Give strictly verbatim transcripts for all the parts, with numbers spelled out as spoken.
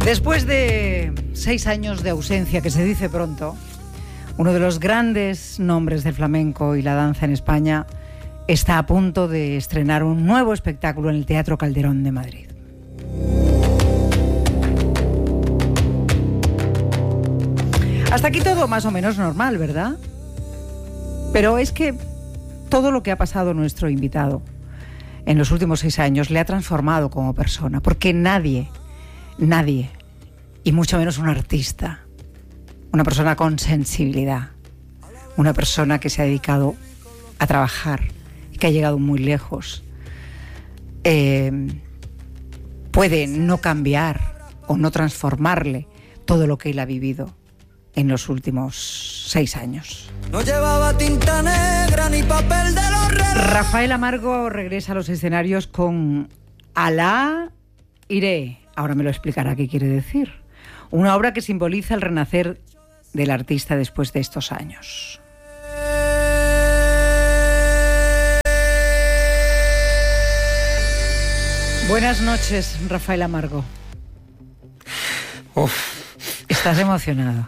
Después de seis años de ausencia, que se dice pronto, uno de los grandes nombres del flamenco y la danza en España está a punto de estrenar un nuevo espectáculo en el Teatro Calderón de Madrid. Hasta aquí todo más o menos normal, ¿verdad? Pero es que todo lo que ha pasado nuestro invitado en los últimos seis años le ha transformado como persona, porque nadie, nadie, y mucho menos un artista, una persona con sensibilidad, una persona que se ha dedicado a trabajar y que ha llegado muy lejos, eh, puede no cambiar o no transformarle todo lo que él ha vivido en los últimos seis años. No llevaba tinta negra ni papel de los relojes. Rafael Amargo regresa a los escenarios con Alá Iré. Ahora me lo explicará qué quiere decir. Una obra que simboliza el renacer del artista después de estos años. Buenas noches, Rafael Amargo. Uf. ¿Estás emocionado?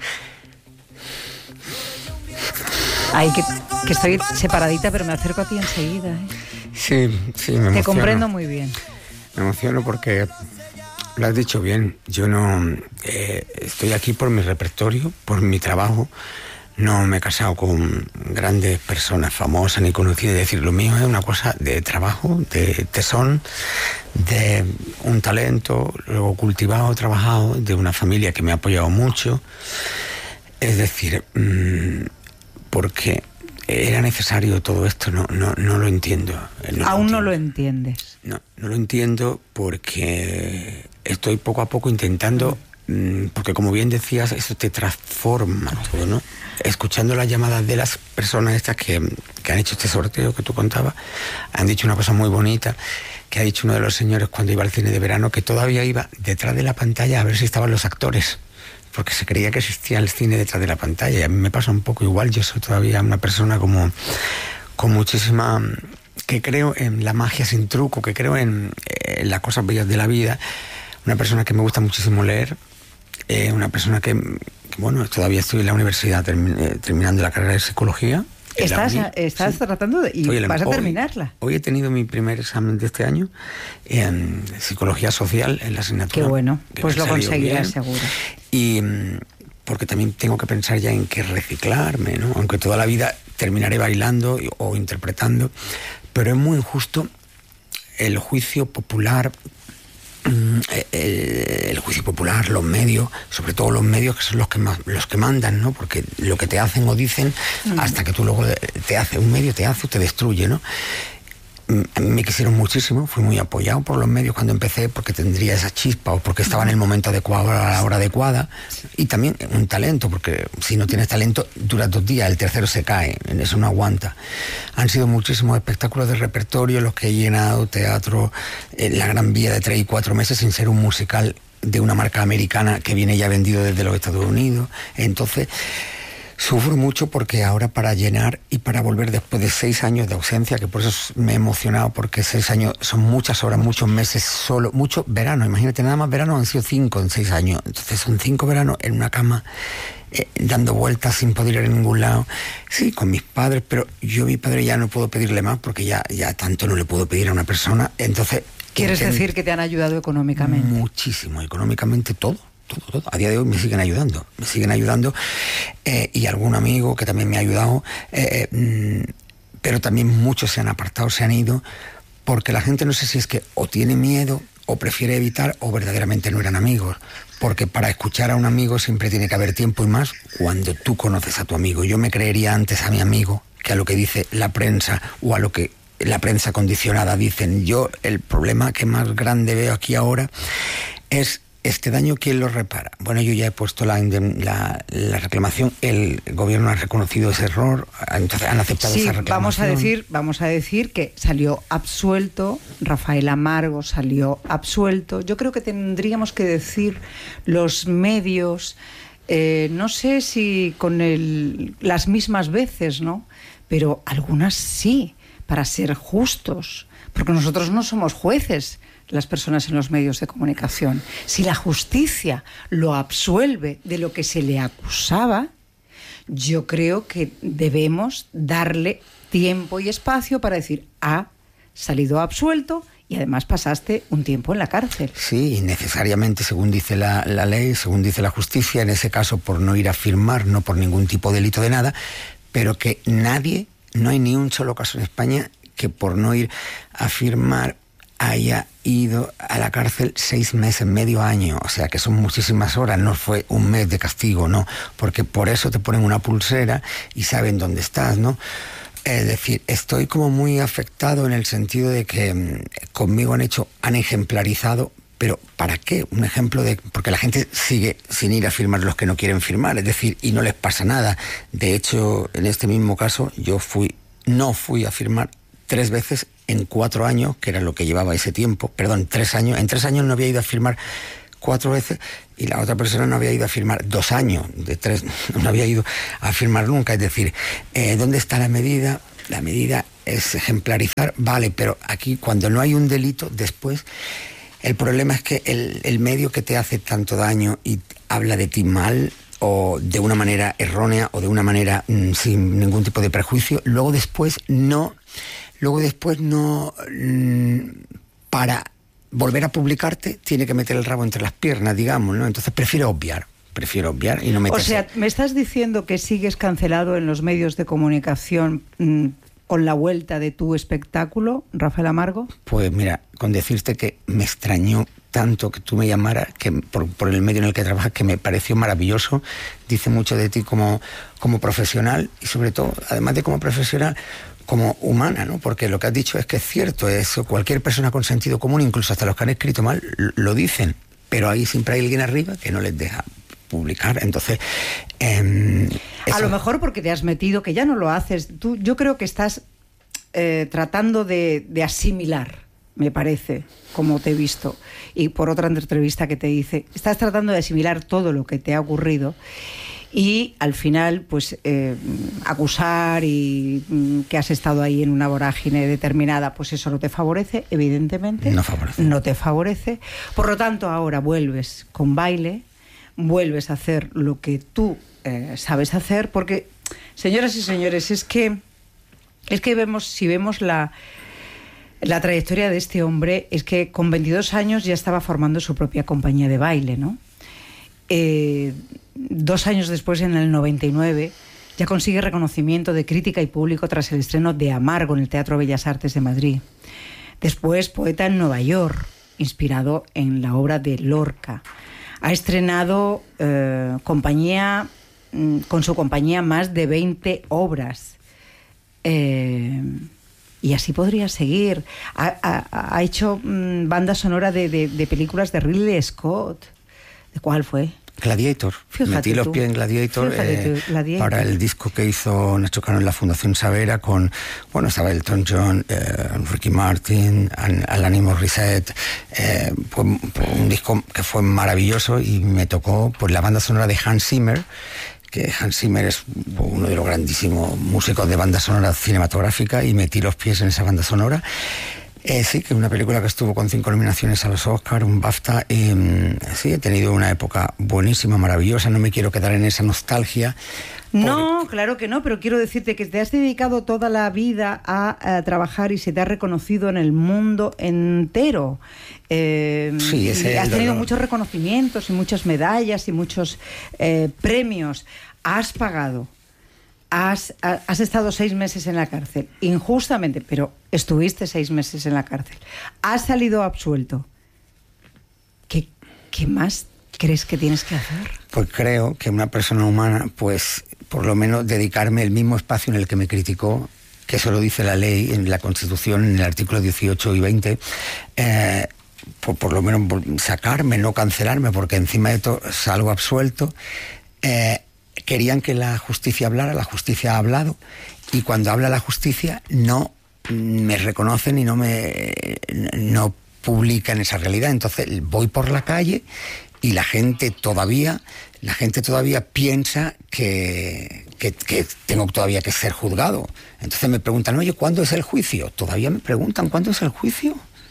Ay, que, que estoy separadita, pero me acerco a ti enseguida, ¿eh? Sí, sí, me emociono. Te comprendo muy bien. Me emociono porque lo has dicho bien. Yo no eh, estoy aquí por mi repertorio, por mi trabajo. No me he casado con grandes personas famosas ni conocidas. Es decir, lo mío es una cosa de trabajo, de tesón, de un talento, luego cultivado, trabajado, de una familia que me ha apoyado mucho. Es decir, mmm, porque era necesario todo esto, no, no, no lo entiendo. No Aún lo no lo entiendes. No, no lo entiendo porque estoy poco a poco intentando, mmm, porque como bien decías, eso te transforma todo, ¿no? Escuchando las llamadas de las personas estas que, que han hecho este sorteo que tú contabas, han dicho una cosa muy bonita, que ha dicho uno de los señores cuando iba al cine de verano, que todavía iba detrás de la pantalla a ver si estaban los actores, porque se creía que existía el cine detrás de la pantalla. Y a mí me pasa un poco igual. Yo soy todavía una persona como con muchísima, que creo en la magia sin truco, que creo en, en las cosas bellas de la vida, una persona que me gusta muchísimo leer, eh, una persona que, que, bueno, todavía estoy en la universidad termi- eh, terminando la carrera de psicología. Estás, estás sí. tratando de, y Oye, vas a hoy, terminarla. Hoy he tenido mi primer examen de este año en psicología social, en la asignatura. Qué bueno, pues lo conseguirás seguro. Y porque también tengo que pensar ya en qué reciclarme, ¿no? Aunque toda la vida terminaré bailando o interpretando, pero es muy injusto el juicio popular. El, el juicio popular, los medios, sobre todo los medios que son los que más, los que mandan, ¿no? Porque lo que te hacen o dicen, mm. hasta que tú luego te hace, un medio te hace o te destruye, ¿no? Me quisieron muchísimo, fui muy apoyado por los medios cuando empecé, porque tendría esa chispa o porque estaba en el momento adecuado, a la hora adecuada, y también un talento, porque si no tienes talento duras dos días, el tercero se cae, en eso no aguanta. Han sido muchísimos espectáculos de repertorio los que he llenado, teatro, eh, la Gran Vía de tres y cuatro meses sin ser un musical de una marca americana que viene ya vendido desde los Estados Unidos. Entonces sufro mucho porque ahora para llenar y para volver después de seis años de ausencia, que por eso me he emocionado, porque seis años son muchas horas, muchos meses, solo, mucho verano. Imagínate, nada más verano han sido cinco en seis años. Entonces son cinco veranos en una cama, eh, dando vueltas sin poder ir a ningún lado. Sí, con mis padres, pero yo a mi padre ya no puedo pedirle más porque ya, ya tanto no le puedo pedir a una persona. Entonces, ¿quieres que, decir que te han ayudado económicamente? Muchísimo, económicamente todo. Todo, todo. A día de hoy me siguen ayudando, me siguen ayudando eh, y algún amigo que también me ha ayudado, eh, mm, pero también muchos se han apartado, se han ido, porque la gente no sé si es que o tiene miedo o prefiere evitar o verdaderamente no eran amigos, porque para escuchar a un amigo siempre tiene que haber tiempo y más cuando tú conoces a tu amigo. Yo me creería antes a mi amigo que a lo que dice la prensa o a lo que la prensa condicionada dicen. Yo el problema que más grande veo aquí ahora es este daño, ¿quién lo repara? Bueno, yo ya he puesto la, la, la reclamación, el gobierno ha reconocido ese error, entonces han aceptado sí, esa reclamación. Vamos a decir, vamos a decir que salió absuelto, Rafael Amargo salió absuelto. Yo creo que tendríamos que decir los medios, eh, no sé si con el, las mismas veces, ¿no? Pero algunas sí, para ser justos, porque nosotros no somos jueces. las personas en los medios de comunicación. Si la justicia lo absuelve de lo que se le acusaba, yo creo que debemos darle tiempo y espacio para decir, ha salido absuelto y además pasaste un tiempo en la cárcel. Sí, necesariamente, según dice la, la ley, según dice la justicia, en ese caso por no ir a firmar, no por ningún tipo de delito de nada, pero que nadie, no hay ni un solo caso en España que por no ir a firmar haya ido a la cárcel seis meses, medio año, o sea que son muchísimas horas, no fue un mes de castigo, no, porque por eso te ponen una pulsera y saben dónde estás, ¿no? Es decir, estoy como muy afectado en el sentido de que mmm, conmigo han hecho, han ejemplarizado, pero ¿para qué? Un ejemplo de... Porque la gente sigue sin ir a firmar los que no quieren firmar, es decir, y no les pasa nada. De hecho, en este mismo caso, yo fui, no fui a firmar tres veces en cuatro años, que era lo que llevaba ese tiempo, perdón, tres años, en tres años no había ido a firmar cuatro veces y la otra persona no había ido a firmar dos años, de tres no había ido a firmar nunca. Es decir, eh, ¿dónde está la medida? La medida es ejemplarizar, vale, pero aquí cuando no hay un delito, después, el problema es que el, el medio que te hace tanto daño y habla de ti mal, o de una manera errónea, o de una manera mmm, sin ningún tipo de prejuicio, luego después no, luego después no, mmm, para volver a publicarte, tiene que meter el rabo entre las piernas, digamos, ¿no? Entonces prefiero obviar. Prefiero obviar y no meterse. O sea, ¿me estás diciendo que sigues cancelado en los medios de comunicación mmm, con la vuelta de tu espectáculo, Rafael Amargo? Pues mira, con decirte que me extrañó tanto que tú me llamaras, que por, por el medio en el que trabajas, que me pareció maravilloso. Dice mucho de ti como, como profesional y sobre todo, además de como profesional, como humana, ¿no? Porque lo que has dicho es que es cierto, eso cualquier persona con sentido común, incluso hasta los que han escrito mal, lo dicen, pero ahí siempre hay alguien arriba que no les deja publicar. Entonces eh, a lo mejor porque te has metido, que ya no lo haces tú, yo creo que estás eh, tratando de, de asimilar, me parece, como te he visto, y por otra entrevista que te hice, estás tratando de asimilar todo lo que te ha ocurrido y al final pues eh, acusar y mm, que has estado ahí en una vorágine determinada, pues eso no te favorece, evidentemente. No favorece. No te favorece. Por lo tanto, ahora vuelves con Baile, vuelves a hacer lo que tú eh, sabes hacer, porque, señoras y señores, es que es que vemos, si vemos la la trayectoria de este hombre, es que con veintidós años ya estaba formando su propia compañía de baile, ¿no? Eh, dos años después, en el noventa y nueve, ya consigue reconocimiento de crítica y público tras el estreno de Amargo en el Teatro Bellas Artes de Madrid. Después, Poeta en Nueva York, inspirado en la obra de Lorca. Ha estrenado eh, compañía, con su compañía más de veinte obras. Eh, y así podría seguir. Ha, ha, ha hecho mmm, banda sonora de, de, de películas de Ridley Scott. ¿De cuál fue? Gladiator. Fíjate Metí los tú. pies en Gladiator, eh, tú, Gladiator para el disco que hizo Nacho Cano en la Fundación Savera con, bueno, estaba Elton John, eh, Ricky Martin, Alanis Morissette. Eh, fue, fue un disco que fue maravilloso y me tocó pues la banda sonora de Hans Zimmer, que Hans Zimmer es uno de los grandísimos músicos de banda sonora cinematográfica, y metí los pies en esa banda sonora. Eh, sí, que es una película que estuvo con cinco nominaciones a los Oscar, un BAFTA, y mm, sí, he tenido una época buenísima, maravillosa, no me quiero quedar en esa nostalgia. No, por... claro que no, pero quiero decirte que te has dedicado toda la vida a, a trabajar y se te ha reconocido en el mundo entero. Eh, sí, ese y has tenido dolor. muchos reconocimientos y muchas medallas y muchos eh, premios. Has pagado. Has, has estado seis meses en la cárcel, injustamente, pero estuviste seis meses en la cárcel. Has salido absuelto. ¿Qué, qué más crees que tienes que hacer? Pues creo que una persona humana, pues por lo menos dedicarme el mismo espacio en el que me criticó, que eso lo dice la ley, en la Constitución, en el artículo dieciocho y veinte, eh, por, por lo menos sacarme, no cancelarme, porque encima de todo salgo absuelto. Eh, Querían que la justicia hablara, la justicia ha hablado, y cuando habla la justicia no me reconocen y no me no publican esa realidad. Entonces voy por la calle y la gente todavía, la gente todavía piensa que, que, que tengo todavía que ser juzgado. Entonces me preguntan, oye, ¿cuándo es el juicio? Todavía me preguntan, ¿cuándo es el juicio?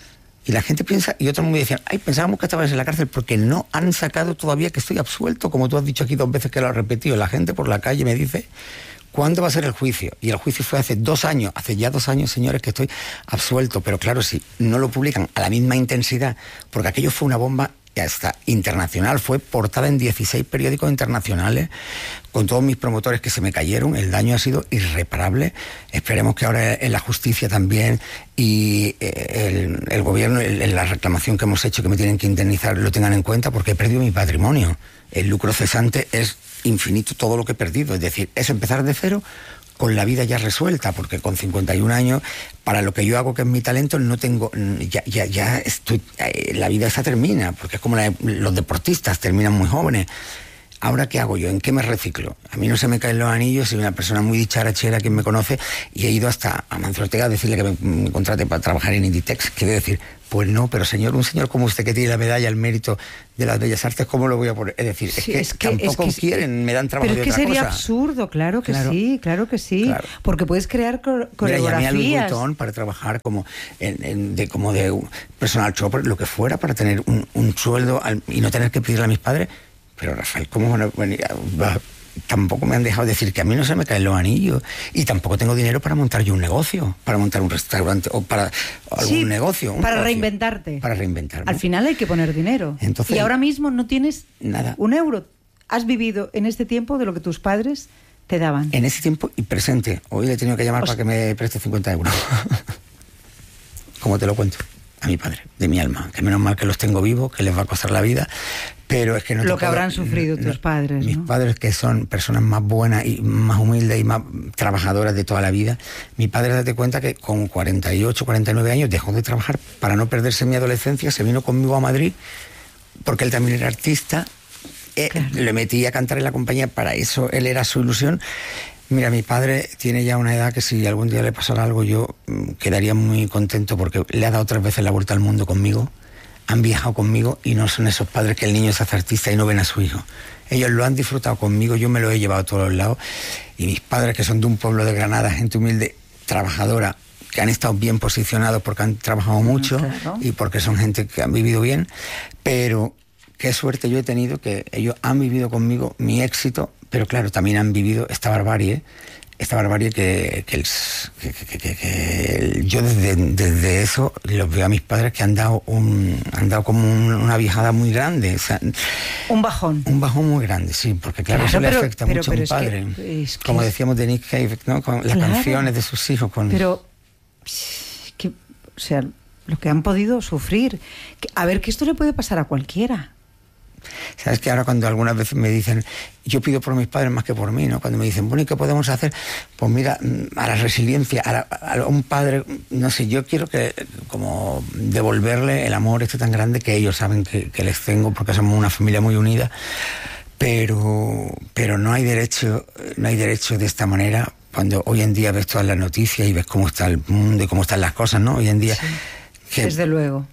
Y la gente piensa, y otros me decían, ay, pensábamos que estabas en la cárcel, porque no han sacado todavía que estoy absuelto, como tú has dicho aquí dos veces que lo has repetido. La gente por la calle me dice, ¿cuándo va a ser el juicio? Y el juicio fue hace dos años, hace ya dos años, señores, que estoy absuelto. Pero claro, si no lo publican a la misma intensidad, porque aquello fue una bomba hasta internacional, fue portada en dieciséis periódicos internacionales, con todos mis promotores que se me cayeron, el daño ha sido irreparable. Esperemos que ahora en la justicia también y el, el gobierno, en la reclamación que hemos hecho, que me tienen que indemnizar, lo tengan en cuenta, porque he perdido mi patrimonio. El lucro cesante es infinito todo lo que he perdido, es decir, es empezar de cero con la vida ya resuelta, porque con cincuenta y un años, para lo que yo hago, que es mi talento, no tengo, ya, ya, ya estoy, la vida esa termina, porque es como la, los deportistas terminan muy jóvenes. ¿Ahora qué hago yo? ¿En qué me reciclo? A mí no se me caen los anillos, soy una persona muy dicharachera, quien me conoce, y he ido hasta a Mancio Ortega a decirle que me, me contrate para trabajar en Inditex. Quiere decir, pues no, pero señor, un señor como usted que tiene la medalla al mérito de las bellas artes, ¿cómo lo voy a poner? Es decir, sí, es, que es que tampoco es que, quieren, me dan trabajo de otra cosa. Pero es que sería absurdo, claro que claro. sí, claro que sí, claro. Porque puedes crear coreografías. Mira, llamé a Louis Vuitton para trabajar como, en, en, de, como de personal shopper, lo que fuera, para tener un, un sueldo al, y no tener que pedirle a mis padres. Pero Rafael, ¿cómo van a venir? Tampoco me han dejado decir que a mí no se me caen los anillos, y tampoco tengo dinero para montar yo un negocio, para montar un restaurante o para algún sí, negocio. Un para negocio, reinventarte. Para reinventarme. Al final hay que poner dinero. Entonces, y ahora mismo no tienes nada. Un euro. Has vivido en este tiempo de lo que tus padres te daban. En ese tiempo y presente. Hoy le he tenido que llamar o para sea, que me preste cincuenta euros. Como te lo cuento. A mi padre, de mi alma, que menos mal que los tengo vivos, que les va a costar la vida, pero es que no lo te que puedo, habrán sufrido no, tus padres, ¿no? Mis padres, que son personas más buenas y más humildes y más trabajadoras de toda la vida. Mi padre, date cuenta que con cuarenta y ocho, cuarenta y nueve años dejó de trabajar para no perderse mi adolescencia, se vino conmigo a Madrid, porque él también era artista, eh, claro. Le metí a cantar en la compañía, para eso él era su ilusión. Mira, mi padre tiene ya una edad que si algún día le pasara algo yo quedaría muy contento, porque le ha dado tres veces la vuelta al mundo conmigo, han viajado conmigo, y no son esos padres que el niño se hace artista y no ven a su hijo. Ellos lo han disfrutado conmigo, yo me lo he llevado a todos los lados, y mis padres, que son de un pueblo de Granada, gente humilde, trabajadora, que han estado bien posicionados porque han trabajado mucho, claro. Y porque son gente que han vivido bien, pero qué suerte yo he tenido que ellos han vivido conmigo mi éxito. Pero claro, también han vivido esta barbarie, esta barbarie que, que, el, que, que, que, que el, yo desde, desde eso los veo a mis padres que han dado un, han dado como un, una viajada muy grande. O sea, un bajón. Un bajón muy grande, sí, porque claro, claro eso pero, le afecta pero, mucho pero a un padre. Que, es que como es... decíamos de Nick Cave, ¿no? Con las claro. canciones de sus hijos. Con... Pero, que, o sea, lo que han podido sufrir. Que, a ver, que esto le puede pasar a cualquiera. Sabes que ahora cuando algunas veces me dicen, yo pido por mis padres más que por mí, ¿no? Cuando me dicen, bueno, ¿y qué podemos hacer? Pues mira, a la resiliencia, a, la, a un padre, no sé, yo quiero que como devolverle el amor este tan grande que ellos saben que, que les tengo, porque somos una familia muy unida, pero, pero no hay derecho, no hay derecho de esta manera, cuando hoy en día ves todas las noticias y ves cómo está el mundo y cómo están las cosas, ¿no? Hoy en día... Sí, que, desde luego.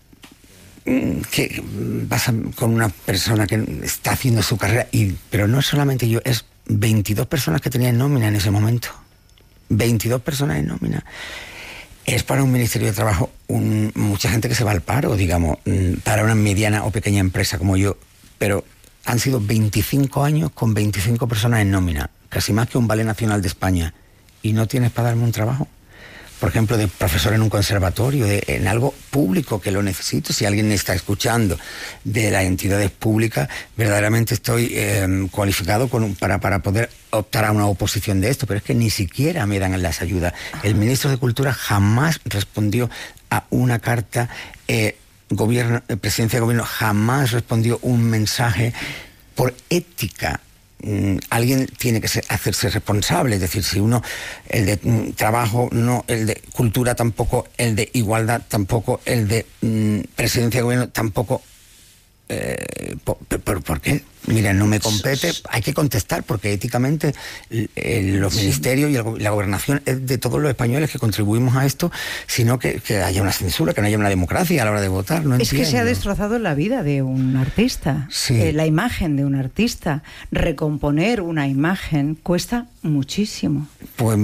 Que vas con una persona que está haciendo su carrera, y pero no solamente yo, es veintidós personas que tenía en nómina en ese momento. veintidós personas en nómina. Es para un Ministerio de Trabajo un, mucha gente que se va al paro, digamos, para una mediana o pequeña empresa como yo, pero han sido veinticinco años con veinticinco personas en nómina, casi más que un Ballet Nacional de España, y no tienes para darme un trabajo. Por ejemplo, de profesor en un conservatorio, de, en algo público que lo necesito. Si alguien me está escuchando de las entidades públicas, verdaderamente estoy eh, cualificado con, para, para poder optar a una oposición de esto, pero es que ni siquiera me dan las ayudas. El ministro de Cultura jamás respondió a una carta, eh, gobierno, eh, presidencia de gobierno jamás respondió un mensaje por ética. Mm, alguien tiene que ser, hacerse responsable, es decir, si uno, el de mm, trabajo, no, el de cultura tampoco, el de igualdad tampoco, el de mm, presidencia de gobierno tampoco. Eh, ¿por, por, ¿Por qué? Mira, no me compete, hay que contestar, porque éticamente eh, los sí. ministerios y el, la gobernación es de todos los españoles que contribuimos a esto, sino que, que haya una censura, que no haya una democracia a la hora de votar. No es entiendo. Que se ha destrozado la vida de un artista, sí. eh, la imagen de un artista. Recomponer una imagen cuesta muchísimo. Pues mira,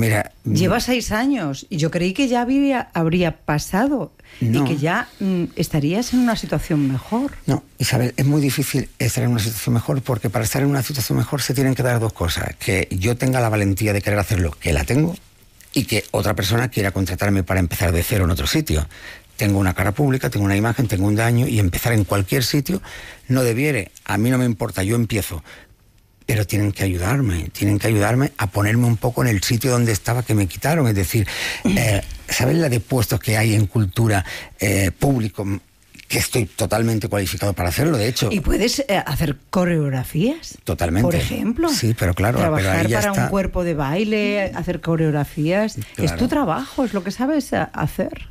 Lleva seis años y yo creí que ya habría, habría pasado no. y que ya mm, estarías en una situación mejor. No, Isabel, es muy difícil estar en una situación mejor porque para estar en una situación mejor se tienen que dar dos cosas. Que yo tenga la valentía de querer hacerlo, que la tengo, y que otra persona quiera contratarme para empezar de cero en otro sitio. Tengo una cara pública, tengo una imagen, tengo un daño y empezar en cualquier sitio no debiere. A mí no me importa, yo empiezo. Pero tienen que ayudarme, tienen que ayudarme a ponerme un poco en el sitio donde estaba que me quitaron. Es decir, eh, ¿sabes la de puestos que hay en cultura eh, público? Que estoy totalmente cualificado para hacerlo, de hecho. ¿Y puedes eh, hacer coreografías? Totalmente. Por ejemplo. Sí, pero claro. Trabajar pero ahí ya para está. Un cuerpo de baile, hacer coreografías. Claro. Es tu trabajo, es lo que sabes hacer.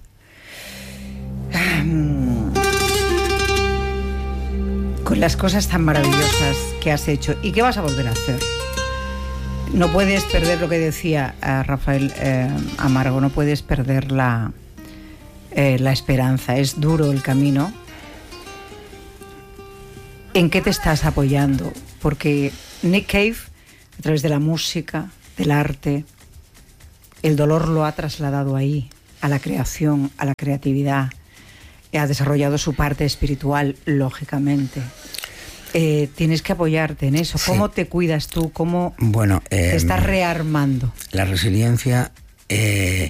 Con las cosas tan maravillosas que has hecho y que vas a volver a hacer. No puedes perder lo que decía uh, Rafael eh, Amargo, no puedes perder la, eh, la esperanza. Es duro el camino. ¿En qué te estás apoyando? Porque Nick Cave, a través de la música, del arte, el dolor lo ha trasladado ahí, a la creación, a la creatividad. Ha desarrollado su parte espiritual, lógicamente. Eh, tienes que apoyarte en eso. ¿Cómo sí. te cuidas tú? ¿Cómo bueno, eh, te estás rearmando? La resiliencia eh,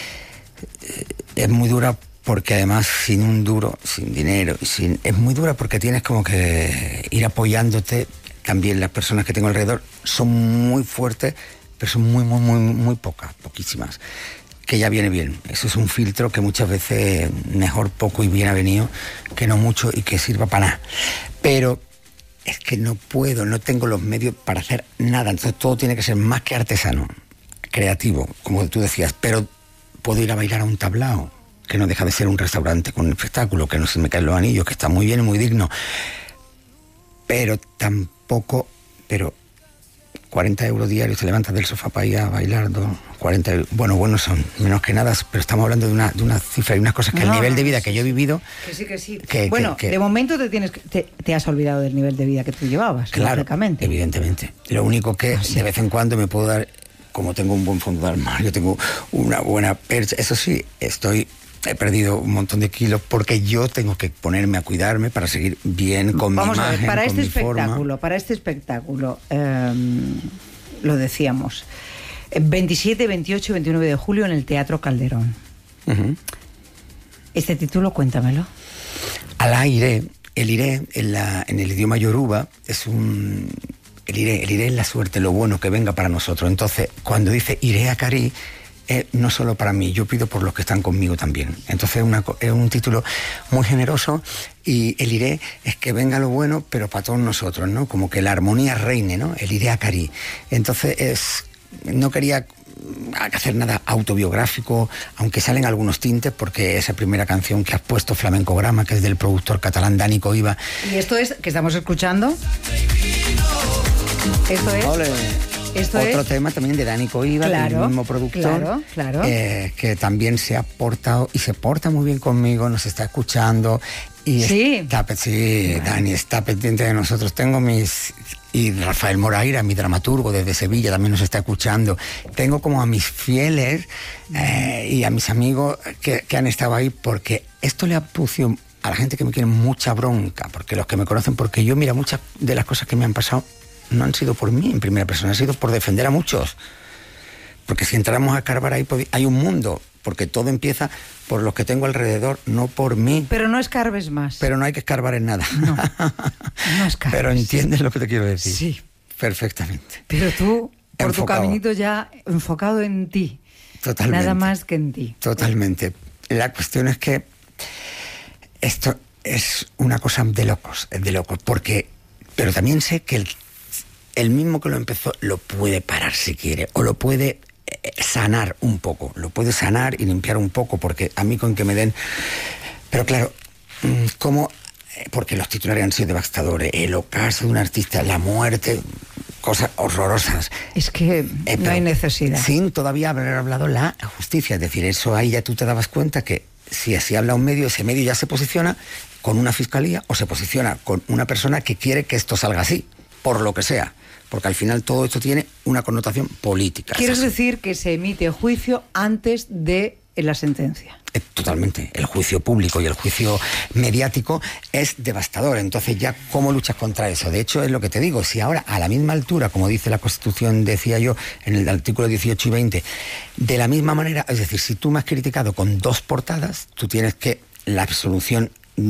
es muy dura porque además sin un duro, sin dinero, sin, es muy dura porque tienes como que ir apoyándote. También las personas que tengo alrededor son muy fuertes, pero son muy, muy, muy, muy pocas, poquísimas. Que ya viene bien. Eso es un filtro que muchas veces mejor poco y bien avenido que no mucho y que sirva para nada. Pero es que no puedo, no tengo los medios para hacer nada. Entonces todo tiene que ser más que artesano, creativo, como tú decías. Pero puedo ir a bailar a un tablao, que no deja de ser un restaurante con un espectáculo, que no se me caen los anillos, que está muy bien y muy digno. Pero tampoco... pero cuarenta euros diarios, te levantas del sofá para ir a bailar, dos, cuarenta euros, bueno, bueno son menos que nada, pero estamos hablando de una, de una cifra y unas cosas que no, el nivel de vida que yo he vivido... Que sí, que sí. Que, bueno, que, que, de momento te, tienes, te, te has olvidado del nivel de vida que tú llevabas, claro, lógicamente. Evidentemente. Lo único que ah, sí. de vez en cuando me puedo dar, como tengo un buen fondo de armario, tengo una buena percha, eso sí, estoy... He perdido un montón de kilos porque yo tengo que ponerme a cuidarme para seguir bien con Vamos mi imagen, a ver, para con este mi espectáculo, forma. para este espectáculo, eh, lo decíamos, veintisiete, veintiocho y veintinueve de julio en el Teatro Calderón. Uh-huh. Este título, cuéntamelo. Al aire, el iré en, la, en el idioma yoruba es un... El iré, el iré es la suerte, lo bueno que venga para nosotros. Entonces, cuando dice iré a Cari, Eh, no solo para mí, yo pido por los que están conmigo también. Entonces una, es un título muy generoso y el iré es que venga lo bueno, pero para todos nosotros, ¿no? Como que la armonía reine, ¿no? El iré a Cari. Entonces es, no quería hacer nada autobiográfico, aunque salen algunos tintes, porque esa primera canción que has puesto, Flamencograma, que es del productor catalán Dani Coiva. ¿Y esto es que estamos escuchando? Esto es... Ole. Esto Otro es... tema también de Dani Coiva, claro, el mismo productor, claro, claro. Eh, que también se ha portado y se porta muy bien conmigo, nos está escuchando. Y sí, está, sí bueno. Dani está pendiente de nosotros. Tengo mis... Y Rafael Moraira, mi dramaturgo desde Sevilla, también nos está escuchando. Tengo como a mis fieles eh, y a mis amigos que, que han estado ahí, porque esto le ha producido a la gente que me quiere mucha bronca, porque los que me conocen, porque yo, mira, muchas de las cosas que me han pasado no han sido por mí en primera persona, han sido por defender a muchos. Porque si entramos a escarbar ahí, hay un mundo, porque todo empieza por los que tengo alrededor, no por mí. Pero no escarbes más. Pero no hay que escarbar en nada. No, no escarbes. Pero entiendes lo que te quiero decir. Sí. Perfectamente. Pero tú, por enfocado. Tu caminito ya enfocado en ti. Totalmente. Nada más que en ti. Totalmente. La cuestión es que esto es una cosa de locos, de locos, porque... Pero también sé que el el mismo que lo empezó lo puede parar si quiere, o lo puede sanar un poco, lo puede sanar y limpiar un poco, porque a mí con que me den... Pero claro, ¿cómo? Porque los titulares han sido devastadores, el ocaso de un artista, la muerte, cosas horrorosas. Es que eh, pero, no hay necesidad. Sin todavía haber hablado la justicia, es decir, eso ahí ya tú te dabas cuenta que si así habla un medio, ese medio ya se posiciona con una fiscalía o se posiciona con una persona que quiere que esto salga así. por lo que sea, porque al final todo esto tiene una connotación política. ¿Quieres decir que se emite juicio antes de la sentencia? Eh, totalmente. El juicio público y el juicio mediático es devastador. Entonces, ya, ¿cómo luchas contra eso? De hecho, es lo que te digo. Si ahora, a la misma altura, como dice la Constitución, decía yo, en el artículo dieciocho y veinte, de la misma manera, es decir, si tú me has criticado con dos portadas, tú tienes que la absolución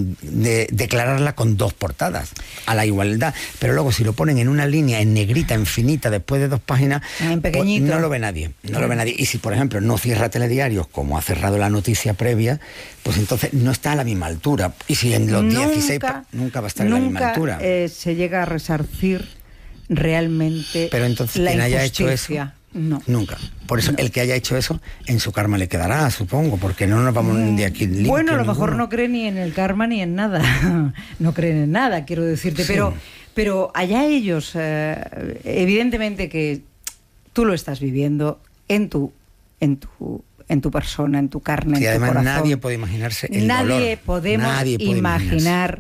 de declararla con dos portadas, a la igualdad. Pero luego, si lo ponen en una línea, en negrita, infinita, después de dos páginas, en pequeñito, pues no lo ve nadie, no lo ve nadie. Y si, por ejemplo, no cierra Telediarios, como ha cerrado la noticia previa, pues entonces no está a la misma altura. Y si en los nunca, dieciséis nunca va a estar nunca, a la misma altura. Eh, se llega a resarcir realmente. Pero entonces, la quien injusticia. haya hecho eso, no. Nunca. Por eso, no. El que haya hecho eso, en su karma le quedará, supongo, porque no nos vamos de aquí limpios. Bueno, a lo mejor ninguno. no cree ni en el karma ni en nada. No creen en nada, quiero decirte. Sí. Pero, pero allá ellos, eh, evidentemente que tú lo estás viviendo en tu, en tu, en tu persona, en tu carne, y en además tu corazón. Nadie puede imaginarse el Nadie dolor. podemos Nadie puede imaginar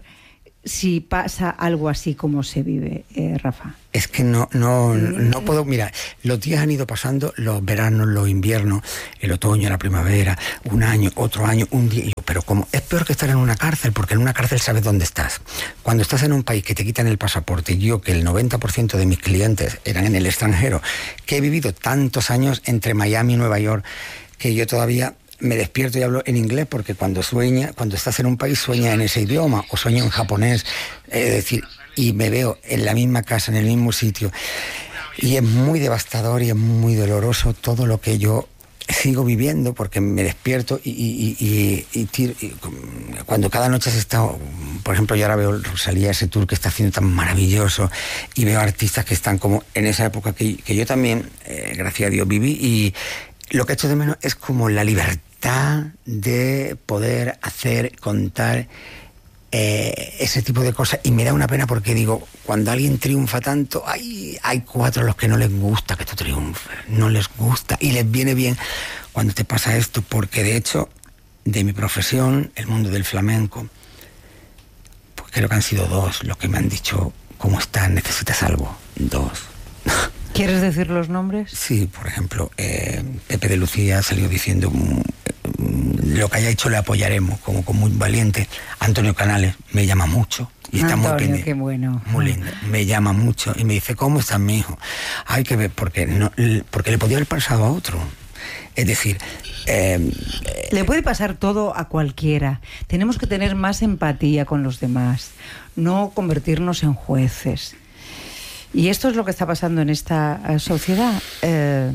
si pasa algo así como se vive, eh, Rafa. Es que no, no, no puedo. Mira, los días han ido pasando, los veranos, los inviernos, el otoño, la primavera, un año, otro año, un día. Pero como es peor que estar en una cárcel, porque en una cárcel sabes dónde estás. Cuando estás en un país que te quitan el pasaporte, yo que el noventa por ciento de mis clientes eran en el extranjero, que he vivido tantos años entre Miami y Nueva York, que yo todavía me despierto y hablo en inglés, porque cuando sueña, cuando estás en un país sueña en ese idioma, o sueña en japonés, es decir, y me veo en la misma casa, en el mismo sitio, y es muy devastador y es muy doloroso todo lo que yo sigo viviendo, porque me despierto y, y, y, y, tiro, y cuando cada noche has estado, por ejemplo, yo ahora veo Rosalía, ese tour que está haciendo tan maravilloso, y veo artistas que están como en esa época que, que yo también, eh, gracias a Dios, viví, y lo que echo de menos es como la libertad de poder hacer, contar eh, ese tipo de cosas. Y me da una pena porque digo, cuando alguien triunfa tanto, hay, hay cuatro a los que no les gusta que tú triunfes, no les gusta y les viene bien cuando te pasa esto, porque de hecho, de mi profesión, el mundo del flamenco, pues creo que han sido dos los que me han dicho, ¿cómo estás? ¿Necesitas algo? Dos. ¿Quieres decir los nombres? Sí, por ejemplo, eh, Pepe de Lucía salió diciendo mm, lo que haya hecho le apoyaremos, como, como muy valiente. Antonio Canales me llama mucho y está Antonio, muy pendiente. Qué bueno. Muy lindo. Me llama mucho y me dice, ¿cómo estás, mi hijo? Hay que ver, porque, no, porque le podía haber pasado a otro. Es decir, eh, le puede pasar todo a cualquiera. Tenemos que tener más empatía con los demás, no convertirnos en jueces. Y esto es lo que está pasando en esta uh, sociedad. Eh,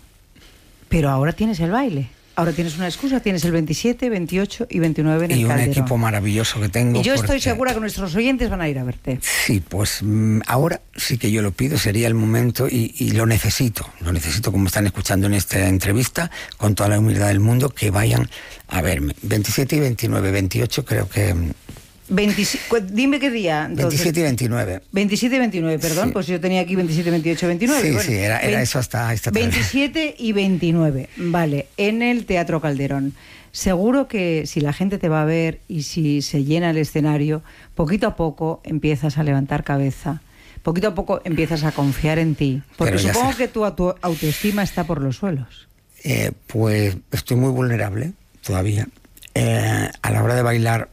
pero ahora tienes el baile. Ahora tienes una excusa. Tienes el veintisiete, veintiocho y veintinueve en el Calderón. Y un equipo maravilloso que tengo. Y yo porque... estoy segura que nuestros oyentes van a ir a verte. Sí, pues mmm, ahora sí que yo lo pido. Sería el momento y, y lo necesito. Lo necesito, como están escuchando en esta entrevista, con toda la humildad del mundo, que vayan a verme. veintisiete y veintinueve, veintiocho creo que... veintisiete, dime qué día. Entonces, veintisiete y veintinueve. veintisiete y veintinueve, perdón, sí. Pues yo tenía aquí veintisiete, veintiocho, veintinueve. Sí, bueno, sí, era, era veinte, eso hasta esta tarde. veintisiete y veintinueve, vale, en el Teatro Calderón. Seguro que si la gente te va a ver y si se llena el escenario, poquito a poco empiezas a levantar cabeza, poquito a poco empiezas a confiar en ti, porque supongo sé. que tu, tu autoestima está por los suelos. Eh, pues estoy muy vulnerable todavía. Eh, a la hora de bailar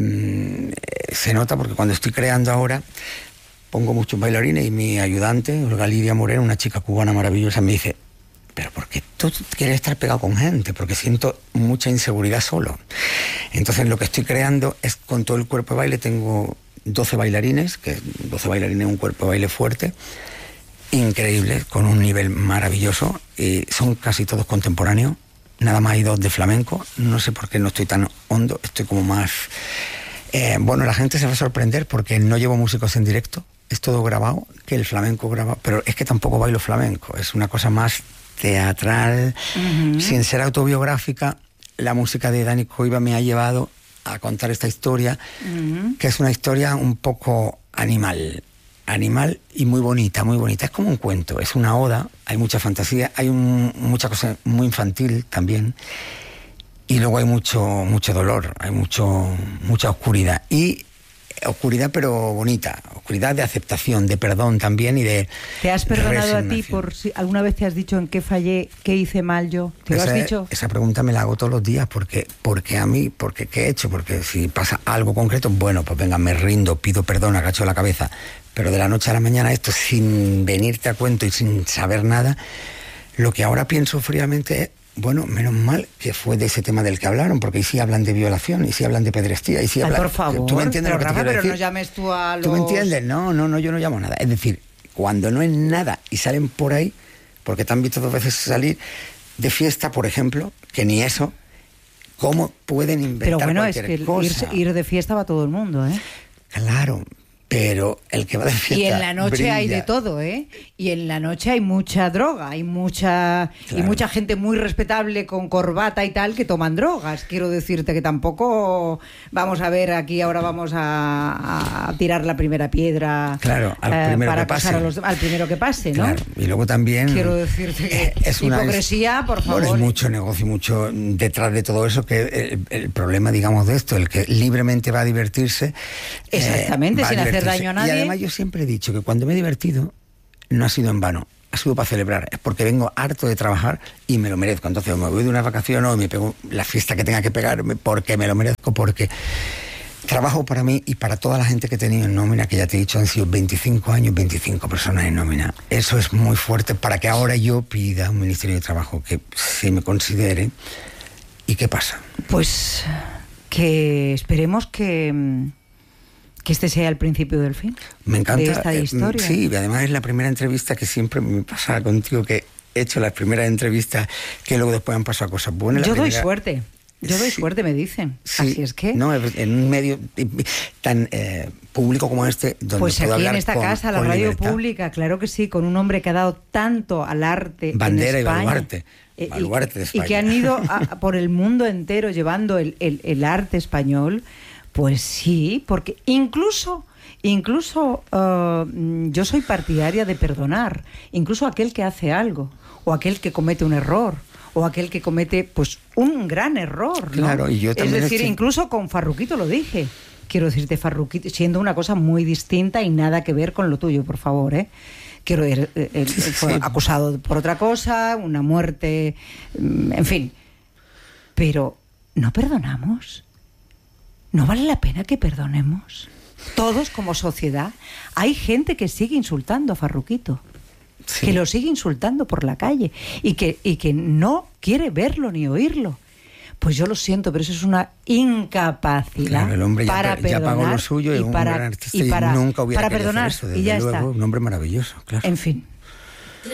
se nota, porque cuando estoy creando ahora pongo muchos bailarines y mi ayudante, Olga Lidia Moreno, una chica cubana maravillosa, me dice, pero ¿por qué tú quieres estar pegado con gente? Porque siento mucha inseguridad solo. Entonces lo que estoy creando es con todo el cuerpo de baile. Tengo doce bailarines, que doce bailarines, un cuerpo de baile fuerte, increíble, con un nivel maravilloso, y son casi todos contemporáneos. Nada más hay dos de flamenco. No sé por qué no estoy tan hondo, estoy como más... Eh, bueno, la gente se va a sorprender porque no llevo músicos en directo, es todo grabado, que el flamenco graba, pero es que tampoco bailo flamenco, es una cosa más teatral, uh-huh. Sin ser autobiográfica. La música de Dani Coiba me ha llevado a contar esta historia, uh-huh. Que es una historia un poco animal, animal y muy bonita, muy bonita. Es como un cuento, es una oda, hay mucha fantasía, hay un, mucha cosa muy infantil también, y luego hay mucho, mucho dolor, hay mucho, mucha oscuridad. Y oscuridad pero bonita, oscuridad de aceptación, de perdón también y de ¿Te has perdonado a ti resignación. por si alguna vez te has dicho en qué fallé, qué hice mal yo? ¿Te esa, lo has dicho? Esa pregunta me la hago todos los días porque, porque a mí, porque ¿qué he hecho? Porque si pasa algo concreto, bueno, pues venga, me rindo, pido perdón, agacho la cabeza, pero de la noche a la mañana esto sin venirte a cuento y sin saber nada, lo que ahora pienso fríamente es, bueno, menos mal que fue de ese tema del que hablaron, porque ahí sí hablan de violación, y sí hablan de pedrestía, y sí Ay, hablan... por favor, ¿Tú me entiendes pero lo que te Rafa, quiero pero decir? no llames tú a los... ¿Tú me entiendes? No, no, no, yo no llamo nada. Es decir, cuando no es nada y salen por ahí, porque te han visto dos veces salir de fiesta, por ejemplo, que ni eso, ¿cómo pueden inventar Pero bueno, es cualquier que el cosa? irse- ir de fiesta va todo el mundo, ¿eh? Claro, pero el que va de fiesta Y en la noche brilla. hay de todo, ¿eh? Y en la noche hay mucha droga, hay mucha Claro. y mucha gente muy respetable con corbata y tal que toman drogas. Quiero decirte que tampoco vamos a ver aquí ahora vamos a, a tirar la primera piedra Claro, al eh, primero para que pase. acusar a los al primero que pase, ¿no? Claro, y luego también... Quiero decirte que eh, es una hipocresía, por favor. Bueno, es mucho negocio, mucho detrás de todo eso, que el, el problema, digamos, de esto, el que libremente va a divertirse... eh, Exactamente, va a sin hacer divertirse. daño a nadie. Y además yo siempre he dicho que cuando me he divertido, no ha sido en vano, ha sido para celebrar, es porque vengo harto de trabajar y me lo merezco. Entonces o me voy de una vacación o me pego la fiesta que tenga que pegarme porque me lo merezco, porque... Trabajo para mí y para toda la gente que he tenido en nómina, que ya te he dicho, han sido veinticinco años, veinticinco personas en nómina. Eso es muy fuerte para que ahora yo pida a un Ministerio de Trabajo que se me considere. ¿Y qué pasa? Pues que esperemos que, que este sea el principio del fin. Me encanta. De esta eh, historia. Sí, y además es la primera entrevista que siempre me pasa contigo, que he hecho las primeras entrevistas que luego después han pasado cosas buenas. La Yo doy primera- suerte. Yo doy Sí. suerte, me dicen. Sí, Así es que... no, en un medio tan eh, público como este, donde Pues puedo aquí hablar en esta con, casa, la con radio libertad. pública, claro que sí, con un hombre que ha dado tanto al arte Bandera y en España. baluarte. Eh, y- Baluarte de y, España. que han ido a- por el mundo entero llevando el, el- el arte español, pues sí, porque incluso... Incluso uh, yo soy partidaria de perdonar, incluso aquel que hace algo, o aquel que comete un error, o aquel que comete pues un gran error, ¿no? Claro, y yo también Es decir, estoy- incluso con Farruquito lo dije. Quiero decirte, Farruquito, siendo una cosa muy distinta y nada que ver con lo tuyo, por favor, ¿eh? Quiero decir, él, él fue Sí. acusado por otra cosa, una muerte, mm, en fin. Pero, ¿no perdonamos? ¿No vale la pena que perdonemos? Todos como sociedad. Hay gente que sigue insultando a Farruquito. Sí. Que lo sigue insultando por la calle y que, y que no quiere verlo ni oírlo. Pues yo lo siento, pero eso es una incapacidad Claro, el hombre ya, para pa- perdonar ya pagó lo suyo y, y un para, gran artista y para, y nunca hubiera para querido perdonar hacer eso, y desde ya luego, está. un hombre maravilloso, claro. En fin.